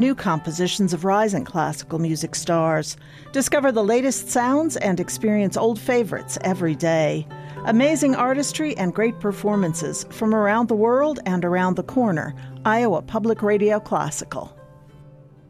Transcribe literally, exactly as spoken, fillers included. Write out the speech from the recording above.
new compositions of rising classical music stars. Discover the latest sounds and experience old favorites every day. Amazing artistry and great performances from around the world and around the corner. Iowa Public Radio Classical.